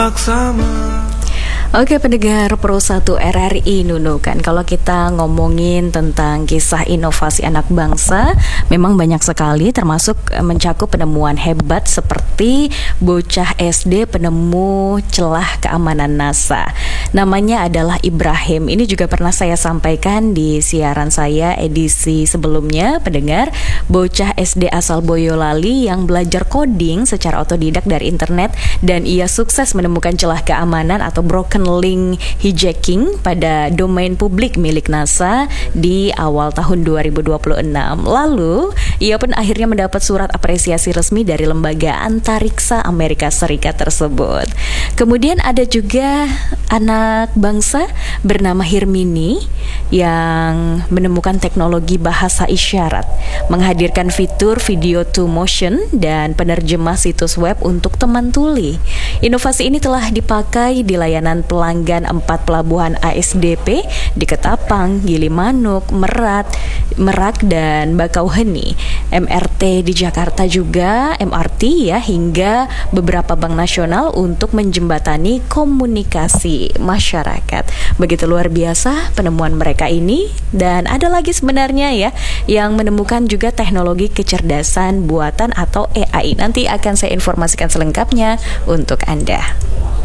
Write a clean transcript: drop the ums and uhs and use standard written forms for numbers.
laksana. Oke pendengar Pro 1 RRI Nunukan, kalau kita ngomongin tentang kisah inovasi anak bangsa, memang banyak sekali, termasuk mencakup penemuan hebat seperti bocah SD penemu celah keamanan NASA. Namanya adalah Ibrahim. Ini juga pernah saya sampaikan di siaran saya edisi sebelumnya, pendengar. Bocah SD asal Boyolali yang belajar coding secara otodidak dari internet, dan ia sukses menemukan celah keamanan atau broken link hijacking pada domain publik milik NASA di awal tahun 2026. Lalu, ia pun akhirnya mendapat surat apresiasi resmi dari lembaga antariksa Amerika Serikat tersebut. Kemudian ada juga anak bangsa bernama Hirmini yang menemukan teknologi bahasa isyarat, menghadirkan fitur video to motion dan penerjemah situs web untuk teman tuli. Inovasi ini telah dipakai di layanan pelanggan 4 pelabuhan ASDP di Ketapang, Gilimanuk, Merak dan Bakauheni, MRT di Jakarta juga, MRT ya, hingga beberapa bank nasional untuk menjembatani komunikasi masyarakat. Begitu luar biasa penemuan mereka ini. Dan ada lagi sebenarnya ya yang menemukan juga teknologi kecerdasan buatan atau AI. Nanti akan saya informasikan selengkapnya untuk Anda.